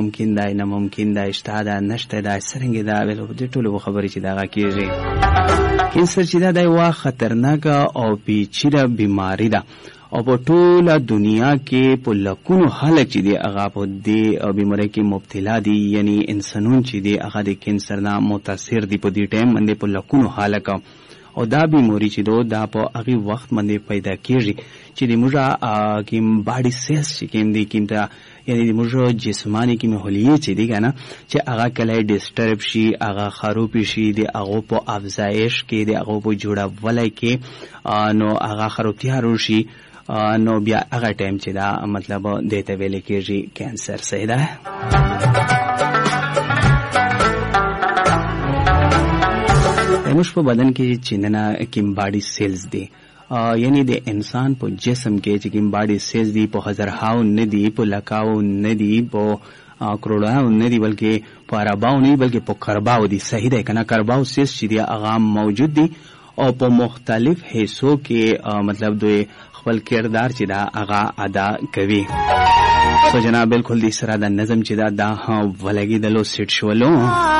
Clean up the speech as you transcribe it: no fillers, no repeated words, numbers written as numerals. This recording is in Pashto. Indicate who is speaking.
Speaker 1: ممکن ده نه ممکن ده اشته ده نشته ده څرنګه ده ول دې ټولو خبرې چې دا کیږي. کینسر چې دا د یو خطرناک او پیچیده بیماری ده او په ټوله دنیا کې په لکونو خلک چې دی هغه په دې بیماری کې مبتلا دي، یعنی انسانون چې دی هغه د کینسر نه متاثر دي په دې ټایم باندې په لکونو خلک. او دا بیماری چې دا په هغه وخت باندې پیدا کیږي چې د موږ کوم باډي سیلز چې کوم دي کوم ته یعنی د موږ جسمانی کوم هلیه چې دی کنه چې هغه کله ډیسټرب شي، هغه خراب شي، د هغه په افزایش کې، د هغه په جوړولای کې نو هغه خرابتیا راشي، نو بیا هغه ټایم چې دا مطلب دته ویل کېږي کینسر. صحیح ده. زموږ په بدن کې چې نن کوم باډي سیلز دي، یعنی د انسان په جسم کې چې کوم باډي سیلز دي په هزارهاو نه دي، په لکاو نه دي، په کروڑاو نه دي، بلکې په ارباو نه بلکې په کرباو دي. صحیح ده کنه. کرباو سیلز چې دي هغه موجود دي او په مختلف حصو کې مطلب دوی خپل کردار چې دا هغه ادا کوي. سو جناب بالکل دې سره د نظم چې دا ولګي دلو سیټ شولو